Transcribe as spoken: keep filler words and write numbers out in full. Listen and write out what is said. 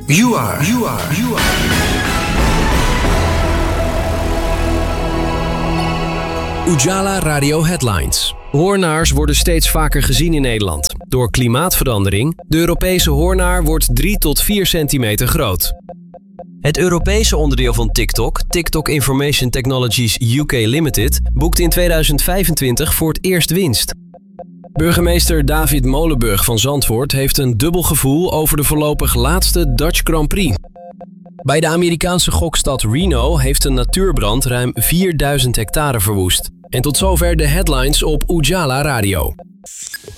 You are, you are, you are. Ujala Radio Headlines. Hoornaars worden steeds vaker gezien in Nederland. Door klimaatverandering, de Europese hoornaar wordt drie tot vier centimeter groot. Het Europese onderdeel van TikTok, TikTok Information Technologies U K Limited, boekte in tweeduizend vijfentwintig voor het eerst winst. Burgemeester David Molenburg van Zandvoort heeft een dubbel gevoel over de voorlopig laatste Dutch Grand Prix. Bij de Amerikaanse gokstad Reno heeft een natuurbrand ruim vierduizend hectare verwoest. En tot zover de headlines op Ujala Radio.